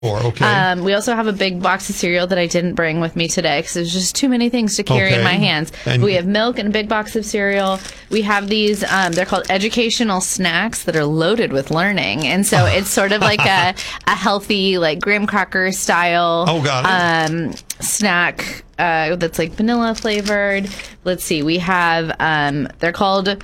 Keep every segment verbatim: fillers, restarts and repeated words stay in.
Four, okay. Um, we also have a big box of cereal that I didn't bring with me today because there's just too many things to carry Okay. in my hands. And- we have milk and a big box of cereal. We have these, um, they're called educational snacks that are loaded with learning. And so it's sort of like a, a healthy, like graham cracker style Oh, got it. um, snack uh, that's like vanilla flavored. Let's see. We have, um, they're called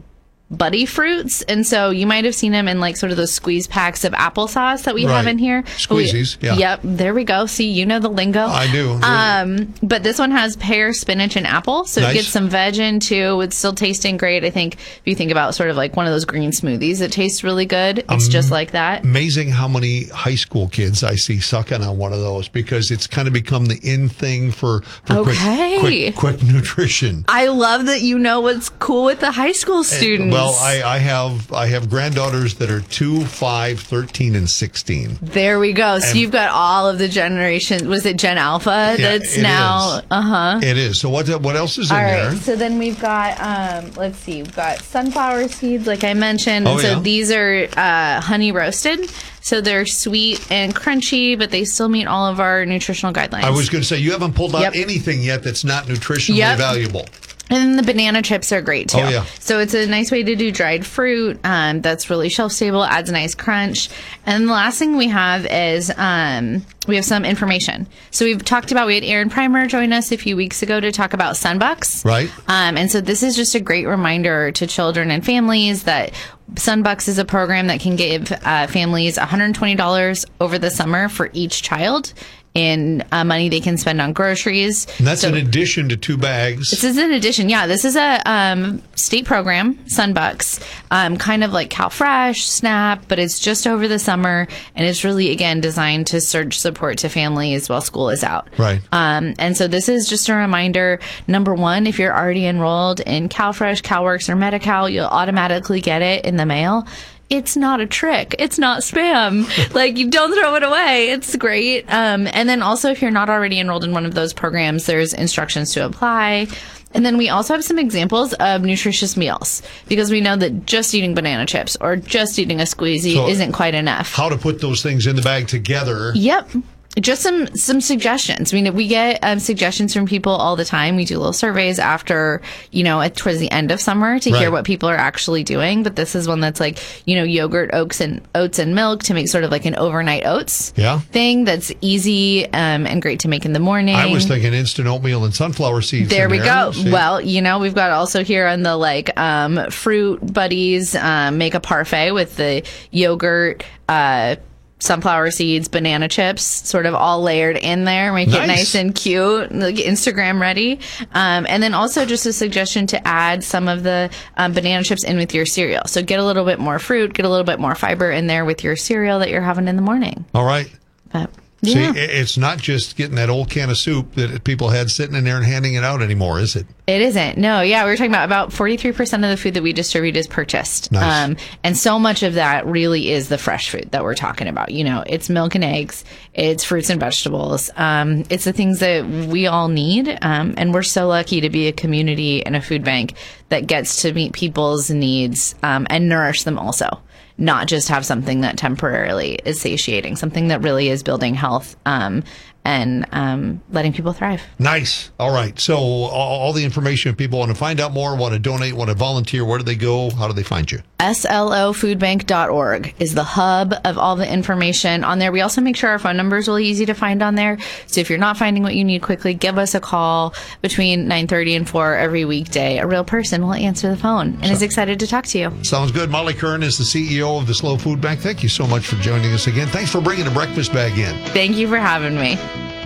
Buddy Fruits, and so you might have seen them in like sort of those squeeze packs of applesauce that we Right. have in here. Squeezies, We- yeah. Yep, there we go. See, you know the lingo. I do. Um, but this one has pear, spinach, and apple, so Nice. it gets some veg in too. It's still tasting great. I think if you think about sort of like one of those green smoothies, it tastes really good. It's Um, just like that. Amazing how many high school kids I see sucking on one of those because it's kind of become the in thing for, for Okay. quick, quick, quick nutrition. I love that you know what's cool with the high school students. Well, I, I have I have granddaughters that are two, five, thirteen, and sixteen. There we go. So And- you've got all of the generations. Was it Gen Alpha Yeah, that's it now? is. Uh huh. It is. So what what else is in All right. there? So then we've got, um, let's see, we've got sunflower seeds, like I mentioned. Oh, And so yeah. these are uh, honey roasted. So they're sweet and crunchy, but they still meet all of our nutritional guidelines. I was going to say you haven't pulled out Yep. anything yet that's not nutritionally Yep. valuable. And then the banana chips are great too. Oh, yeah. So it's a nice way to do dried fruit. Um, that's really shelf stable, adds a nice crunch. And the last thing we have is um, we have some information. So we've talked about, we had Aaron Primer join us a few weeks ago to talk about Sunbucks. Right. Um, and so this is just a great reminder to children and families that Sunbucks is a program that can give uh, families one hundred twenty dollars over the summer for each child in uh, money they can spend on groceries. And that's So- in addition to two bags. this is in addition, yeah. This is a um, state program, Sunbucks, um, kind of like CalFresh, SNAP, but it's just over the summer, and it's really again designed to surge support to families while school is out. Right. Um, and so this is just a reminder. Number one, if you're already enrolled in CalFresh, CalWorks, or Medi-Cal, you'll automatically get it in the mail. It's not a trick. It's not spam. Like, you don't throw it away. It's great. Um, and then also, if you're not already enrolled in one of those programs, there's instructions to apply. And then we also have some examples of nutritious meals because we know that just eating banana chips or just eating a squeezy So- isn't quite enough. How to put those things in the bag together. Yep. Just some some suggestions. I mean, we get um, suggestions from people all the time. We do little surveys after, you know, at, towards the end of summer to hear Right. what people are actually doing. But this is one that's like, you know, yogurt, oats, and oats and milk to make sort of like an overnight oats Yeah. thing that's easy um, and great to make in the morning. I was thinking instant oatmeal and sunflower seeds. There in we go. See? Well, you know, we've got also here on the like um, fruit buddies, um, make a parfait with the yogurt, uh, sunflower seeds, banana chips, sort of all layered in there, make Nice. it nice and cute, like Instagram ready. Um, and then also just a suggestion to add some of the um, banana chips in with your cereal. So get a little bit more fruit, get a little bit more fiber in there with your cereal that you're having in the morning. All right. But See, yeah, i- it's not just getting that old can of soup that people had sitting in there and handing it out anymore, is it? it isn't. No, yeah, we were talking about about forty-three percent of the food that we distribute is purchased. Nice. Um, and so much of that really is the fresh food that we're talking about. You know, it's milk and eggs, it's fruits and vegetables. Um, it's the things that we all need. Um, and we're so lucky to be a community and a food bank that gets to meet people's needs um, and nourish them also. Not just have something that temporarily is satiating, something that really is building health um, and um, letting people thrive. Nice. All right. So all, all the information, if people want to find out more, want to donate, want to volunteer, where do they go? How do they find you? S L O food bank dot org is the hub of all the information on there. We also make sure our phone number is really easy to find on there. So if you're not finding what you need quickly, give us a call between nine thirty and four every weekday. A real person will answer the phone and is excited to talk to you. Sounds good. Molly Kern is the C E O of the Slow Food Bank. Thank you so much for joining us again. Thanks for bringing a breakfast bag in. Thank you for having me.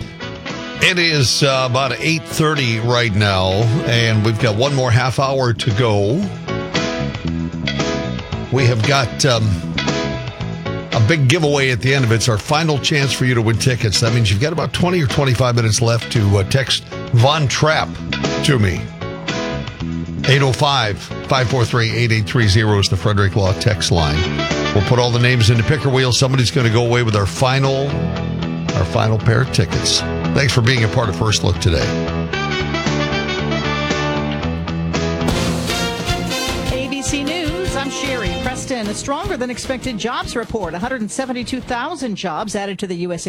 It is uh, about eight thirty right now, and we've got one more half hour to go. We have got um, a big giveaway at the end of it. It's our final chance for you to win tickets. That means you've got about twenty or twenty-five minutes left to uh, text Von Trapp to me. eight oh five, five four three, eight eight three zero is the Frederick Law text line. We'll put all the names in the picker wheel. Somebody's going to go away with our final, our final pair of tickets. Thanks for being a part of First Look today. A B C News, I'm Sherry Preston. Boston, a stronger than expected jobs report. one hundred seventy-two thousand jobs added to the U S